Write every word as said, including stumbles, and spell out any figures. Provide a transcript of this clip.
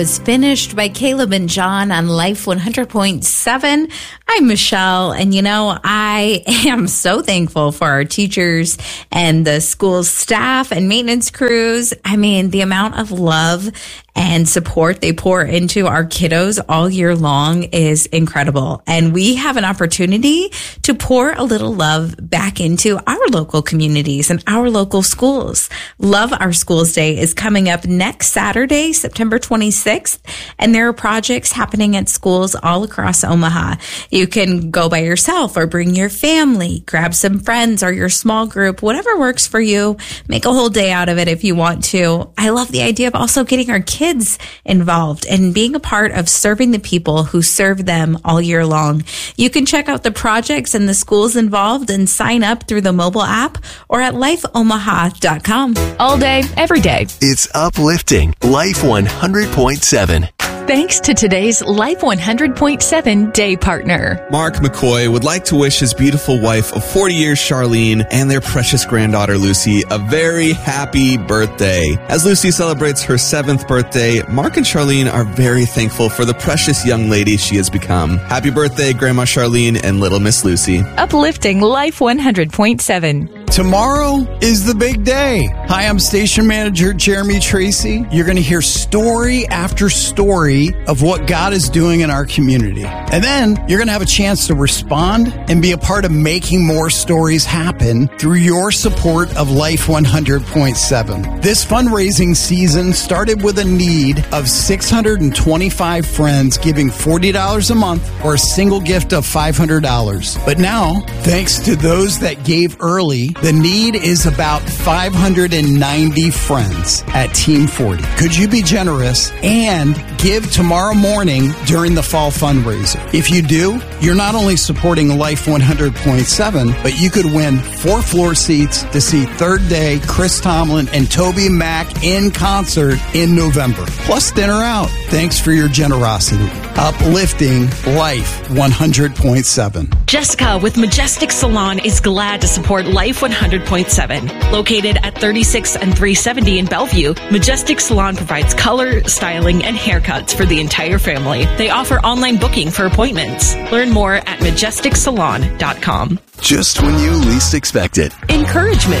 Was finished by Caleb and John on Life one hundred point seven. I'm Michelle, and you know, I am so thankful for our teachers and the school's staff and maintenance crews. I mean, the amount of love and support they pour into our kiddos all year long is incredible. And we have an opportunity to pour a little love back into our local communities and our local schools. Love Our Schools Day is coming up next Saturday, September twenty-sixth, and there are projects happening at schools all across Omaha. You can go by yourself or bring your family, grab some friends or your small group, whatever works for you. Make a whole day out of it if you want to. I love the idea of also getting our kids kids involved and being a part of serving the people who serve them all year long. You can check out the projects and the schools involved and sign up through the mobile app or at life omaha dot com. All day, every day. It's uplifting. Life one hundred point seven. Thanks to today's Life one hundred point seven day partner. Mark McCoy would like to wish his beautiful wife of forty years, Charlene, and their precious granddaughter, Lucy, a very happy birthday. As Lucy celebrates her seventh birthday, Mark and Charlene are very thankful for the precious young lady she has become. Happy birthday, Grandma Charlene and little Miss Lucy. Uplifting Life one hundred point seven. Tomorrow is the big day. Hi, I'm station manager Jeremy Tracy. You're going to hear story after story of what God is doing in our community. And then you're going to have a chance to respond and be a part of making more stories happen through your support of Life one hundred point seven. This fundraising season started with a need of six hundred twenty-five friends giving forty dollars a month or a single gift of five hundred dollars. But now, thanks to those that gave early, the need is about five hundred ninety friends at Team forty. Could you be generous and give tomorrow morning during the fall fundraiser? If you do, you're not only supporting Life one hundred point seven, but you could win four floor seats to see Third Day, Chris Tomlin, and Toby Mac in concert in November. Plus dinner out. Thanks for your generosity. Uplifting Life one hundred point seven. Jessica with Majestic Salon is glad to support Life one hundred point seven. Located at thirty-six and three seventy in Bellevue, Majestic Salon provides color, styling, and haircuts for the entire family. They offer online booking for appointments. Learn more at majestic salon dot com. Just when you least expect it. Encouragement